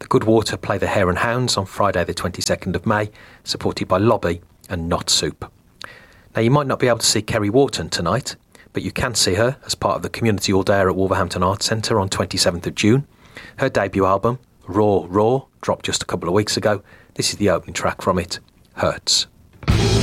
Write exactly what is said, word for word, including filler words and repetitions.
The Goodwater play the Hare and Hounds on Friday the twenty-second of May, supported by Lobby and Not Soup. Now, you might not be able to see Kerry Wharton tonight, but you can see her as part of the Community All Day at Wolverhampton Arts Centre on twenty-seventh of June. Her debut album, Raw Raw, dropped just a couple of weeks ago. This is the opening track from it, Hurts.